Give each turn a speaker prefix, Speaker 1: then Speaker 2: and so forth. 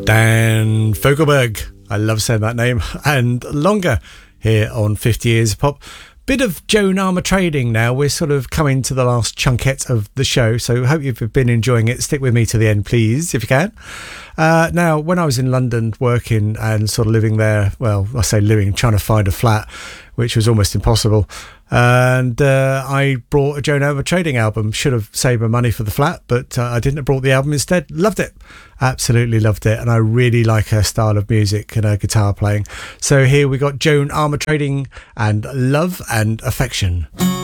Speaker 1: Dan Fogelberg. I love saying that name. And longer here on 50 Years of Pop. Bit of Joan Armatrading now. We're sort of coming to the last chunkette of the show, so hope you've been enjoying it. Stick with me to the end, please, if you can. Now, when I was in London working and sort of living there, well, I say living, trying to find a flat, which was almost impossible. And I brought a Joan Armatrading album. Should have saved my money for the flat, but I didn't. I brought the album instead. Loved it. Absolutely loved it. And I really like her style of music and her guitar playing. So here we got Joan Armatrading and Love and Affection.